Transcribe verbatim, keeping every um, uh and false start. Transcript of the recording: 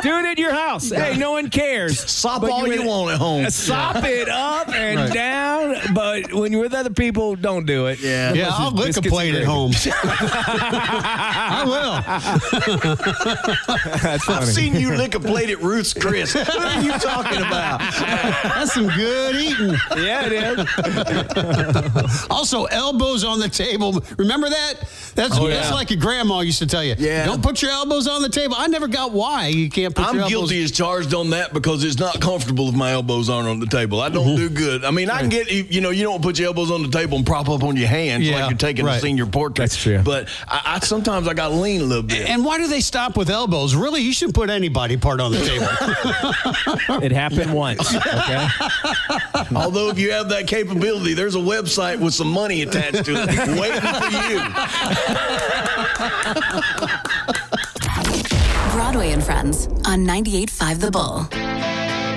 Do it at your house. Hey, no one cares. Sop But all you, you want at home. Sop it up and Right. down, but when you're with other people, don't do it. Yeah. Yeah, Unless I'll it's lick a biscuits plate and at gravy. home. I will. That's I've funny. seen you lick a plate at Ruth's Chris. What are you talking about? That's some good eating. Yeah, it is. Also, elbows on the table. Remember that? That's, Oh, that's yeah. like your grandma used to tell you. Yeah. Don't put your elbows on the table. I never got why you can't put I'm your elbows. guilty as charged on that because it's not comfortable if my elbows aren't on the table. I don't do good. I mean, I can get, you know, you don't put your elbows on the table and prop up on your hands Yeah, like you're taking right. a senior portrait. That's true. But I, I sometimes I got to lean a little bit. And why do they stop with elbows? Really, you shouldn't put any body part on the table. It happened once. Okay. Although if you have that capability, there's a website with some money attached to it waiting for you. Broadway and Friends on ninety-eight point five The Bull.